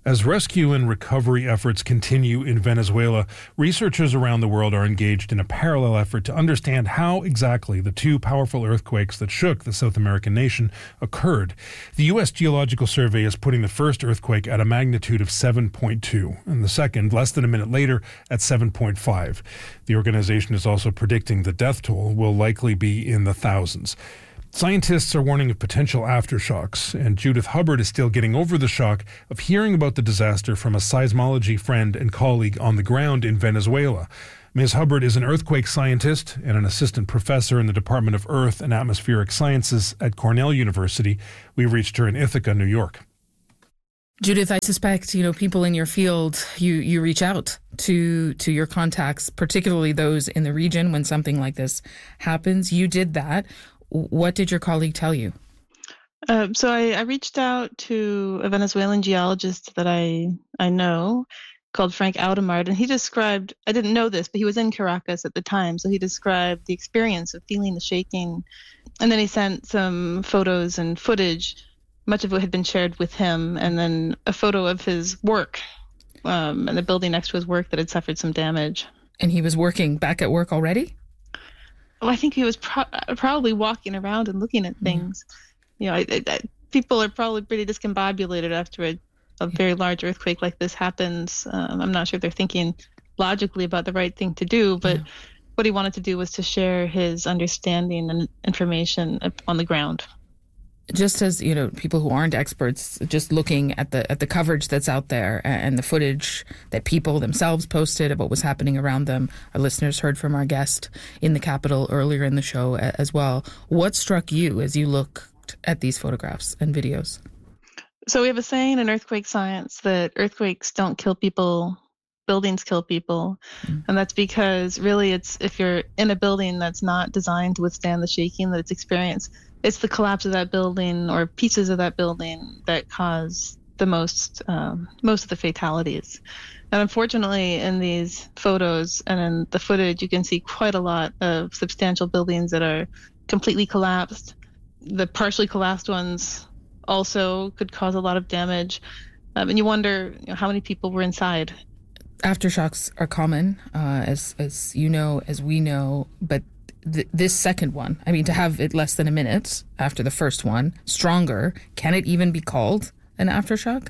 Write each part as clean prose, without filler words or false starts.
As rescue and recovery efforts continue in Venezuela, researchers around the world are engaged in a parallel effort to understand how exactly the two powerful earthquakes that shook the South American nation occurred. The U.S. Geological Survey is putting the first earthquake at a magnitude of 7.2 and the second, less than a minute later, at 7.5. The organization is also predicting the death toll will likely be in the thousands. Scientists are warning of potential aftershocks, and Judith Hubbard is still getting over the shock of hearing about the disaster from a seismology friend and colleague on the ground in Venezuela. Ms. Hubbard is an earthquake scientist and an assistant professor in the Department of Earth and Atmospheric Sciences at Cornell University. We reached her in Ithaca, New York. Judith, I suspect, people in your field, you reach out to your contacts, particularly those in the region when something like this happens. You did that. What did your colleague tell you? So I reached out to a Venezuelan geologist that I know called Frank Audemard, and he described, I didn't know this, but he was in Caracas at the time, so he described the experience of feeling the shaking. And then he sent some photos and footage, much of it had been shared with him, and then a photo of his work and the building next to his work that had suffered some damage. And he was back at work already? Well, I think he was probably walking around and looking at things. People are probably pretty discombobulated after a very large earthquake like this happens. I'm not sure they're thinking logically about the right thing to do, but what he wanted to do was to share his understanding and information on the ground. Just as, people who aren't experts, just looking at the coverage that's out there and the footage that people themselves posted of what was happening around them. Our listeners heard from our guest in the Capitol earlier in the show as well. What struck you as you looked at these photographs and videos? So we have a saying in earthquake science that earthquakes don't kill people, buildings kill people. And that's because really it's if you're in a building that's not designed to withstand the shaking that it's experienced, it's the collapse of that building or pieces of that building that cause the most of the fatalities. And unfortunately, in these photos and in the footage, you can see quite a lot of substantial buildings that are completely collapsed. The partially collapsed ones also could cause a lot of damage. And you wonder how many people were inside. Aftershocks are common, as you know, as we know, but this second one, to have it less than a minute after the first one, stronger, can it even be called an aftershock?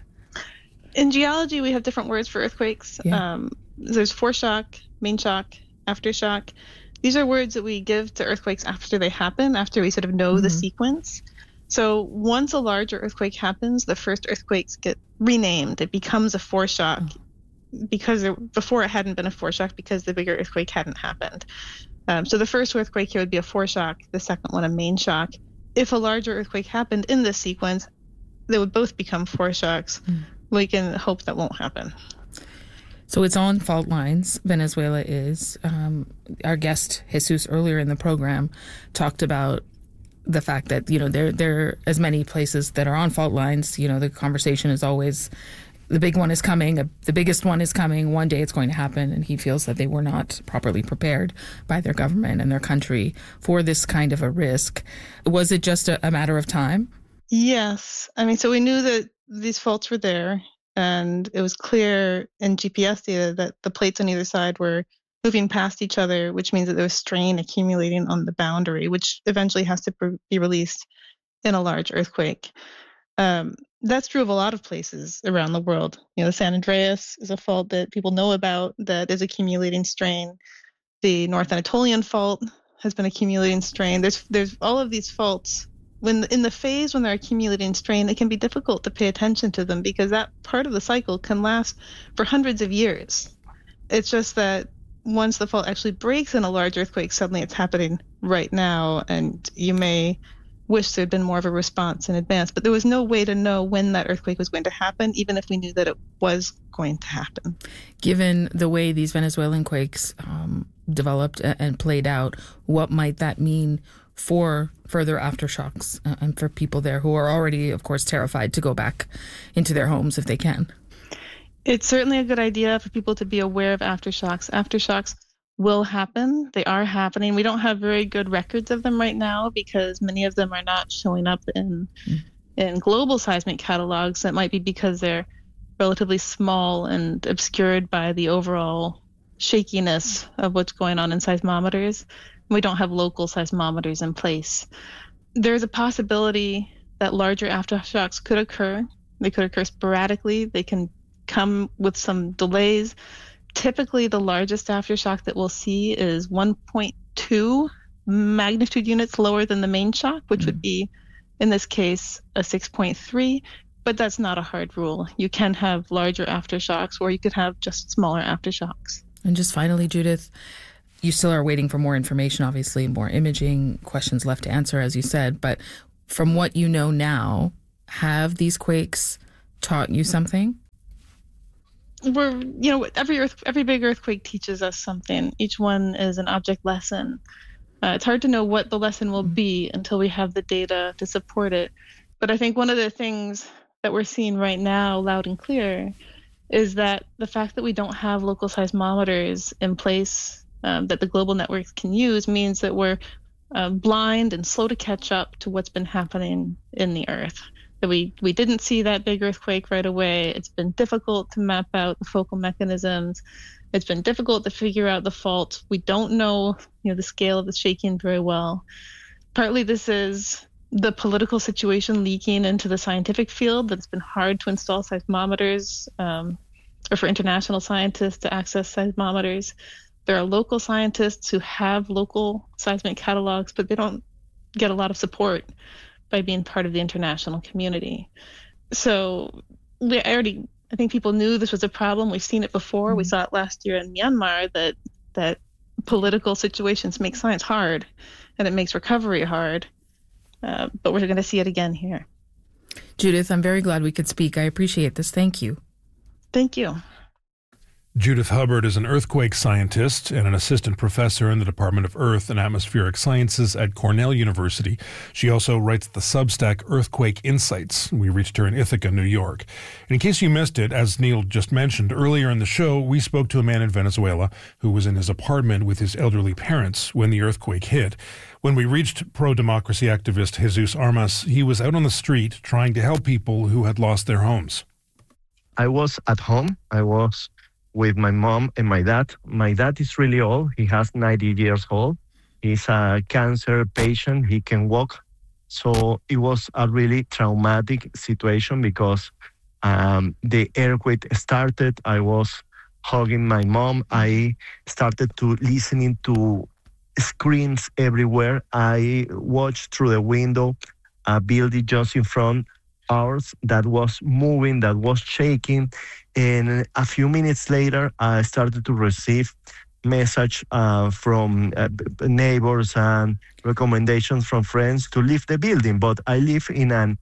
In geology, we have different words for earthquakes. Yeah. There's foreshock, main shock, aftershock. These are words that we give to earthquakes after they happen, after we sort of know the sequence. So once a larger earthquake happens, the first earthquakes get renamed. It becomes a foreshock because before it hadn't been a foreshock because the bigger earthquake hadn't happened. So the first earthquake here would be a foreshock, the second one a main shock. If a larger earthquake happened in this sequence, they would both become foreshocks. We can hope that won't happen. So it's on fault lines, Venezuela is. Our guest, Jesus, earlier in the program, talked about the fact that, there are as many places that are on fault lines. The conversation is always, the big one is coming, the biggest one is coming, one day it's going to happen, and he feels that they were not properly prepared by their government and their country for this kind of a risk. Was it just a matter of time? Yes. So we knew that these faults were there, and it was clear in GPS data that the plates on either side were moving past each other, which means that there was strain accumulating on the boundary, which eventually has to be released in a large earthquake. That's true of a lot of places around the world. The San Andreas is a fault that people know about that is accumulating strain. The North Anatolian fault has been accumulating strain. There's all of these faults. When in the phase when they're accumulating strain, it can be difficult to pay attention to them because that part of the cycle can last for hundreds of years. It's just that once the fault actually breaks in a large earthquake, suddenly it's happening right now, and you may wish there had been more of a response in advance, but there was no way to know when that earthquake was going to happen, even if we knew that it was going to happen. Given the way these Venezuelan quakes developed and played out, what might that mean for further aftershocks and for people there who are already, of course, terrified to go back into their homes if they can? It's certainly a good idea for people to be aware of aftershocks. Aftershocks will happen. They are happening. We don't have very good records of them right now because many of them are not showing up in global seismic catalogs. That might be because they're relatively small and obscured by the overall shakiness of what's going on in seismometers. We don't have local seismometers in place. There's a possibility that larger aftershocks could occur. They could occur sporadically. They can come with some delays. Typically, the largest aftershock that we'll see is 1.2 magnitude units lower than the main shock, which would be, in this case, a 6.3. But that's not a hard rule. You can have larger aftershocks, or you could have just smaller aftershocks. And just finally, Judith, you still are waiting for more information, obviously, more imaging, questions left to answer, as you said. But from what you know now, have these quakes taught you something? Every big earthquake teaches us something. Each one is an object lesson. It's hard to know what the lesson will be until we have the data to support it. But I think one of the things that we're seeing right now, loud and clear, is that the fact that we don't have local seismometers in place that the global networks can use means that we're blind and slow to catch up to what's been happening in the Earth. That we didn't see that big earthquake right away. It's been difficult to map out the focal mechanisms. It's been difficult to figure out the fault. We don't know, the scale of the shaking very well. Partly this is the political situation leaking into the scientific field, that it's been hard to install seismometers or for international scientists to access seismometers. There are local scientists who have local seismic catalogs, but they don't get a lot of support by being part of the international community. So I think people knew this was a problem. We've seen it before. We saw it last year in Myanmar, that political situations make science hard and it makes recovery hard. But we're going to see it again here. Judith, I'm very glad we could speak. I appreciate this. Thank you. Thank you. Judith Hubbard is an earthquake scientist and an assistant professor in the Department of Earth and Atmospheric Sciences at Cornell University. She also writes the Substack Earthquake Insights. We reached her in Ithaca, New York. And in case you missed it, as Neil just mentioned earlier in the show, we spoke to a man in Venezuela who was in his apartment with his elderly parents when the earthquake hit. When we reached pro-democracy activist Jesus Armas, he was out on the street trying to help people who had lost their homes. I was at home. I was with my mom and my dad. My dad is really old. He has 90 years old. He's a cancer patient. He can walk. So it was a really traumatic situation because the earthquake started. I was hugging my mom. I started to listening to screams everywhere. I watched through the window a building just in front ours that was moving, that was shaking. And a few minutes later, I started to receive message from neighbors and recommendations from friends to leave the building. But I live in an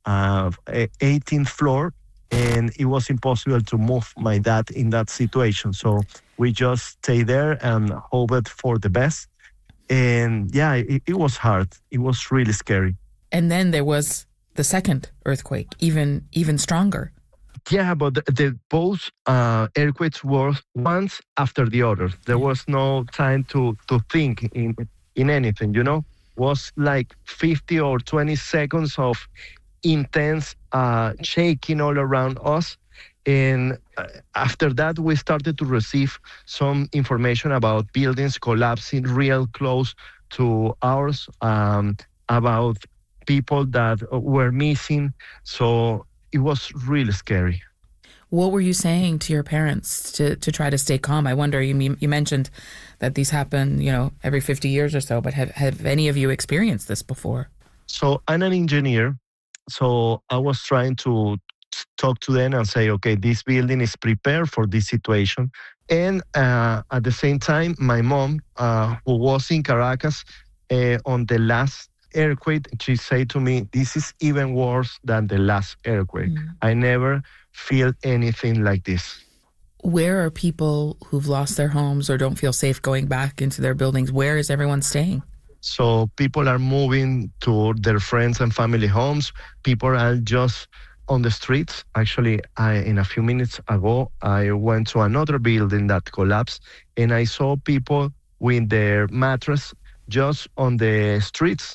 18th floor, and it was impossible to move my dad in that situation. So we just stayed there and hoped for the best. And yeah, it was hard. It was really scary. And then there was the second earthquake, even stronger. Yeah, but the both earthquakes were one after the other. There was no time to think in anything, Was like 50 or 20 seconds of intense shaking all around us. And after that, we started to receive some information about buildings collapsing real close to ours, about people that were missing. So it was really scary. What were you saying to your parents to try to stay calm? I wonder, you mentioned that these happen, every 50 years or so, but have any of you experienced this before? So I'm an engineer. So I was trying to talk to them and say, okay, this building is prepared for this situation. And at the same time, my mom, who was in Caracas on the last earthquake, she said to me, this is even worse than the last earthquake. I never feel anything like this. Where are people who've lost their homes or don't feel safe going back into their buildings? Where is everyone staying? So people are moving to their friends and family homes. People are just on the streets. Actually, in a few minutes ago, I went to another building that collapsed, and I saw people with their mattress just on the streets,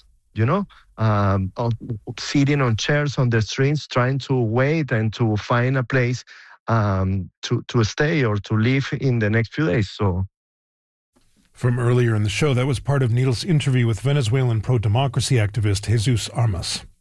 sitting on chairs on the streets, trying to wait and to find a place. to stay or to live in the next few days. So. From earlier in the show, that was part of Needle's interview with Venezuelan pro-democracy activist Jesus Armas.